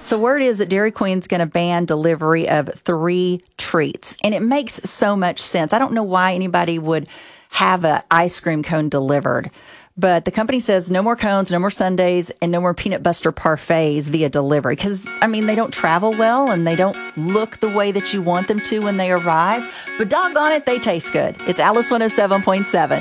So word is that Dairy Queen's going to ban delivery of 3 treats. And it makes so much sense. I don't know why anybody would have an ice cream cone delivered. But the company says no more cones, no more sundaes, and no more peanut butter parfaits via delivery. Because, they don't travel well and they don't look the way that you want them to when they arrive. But doggone it, they taste good. It's Alice 107.7.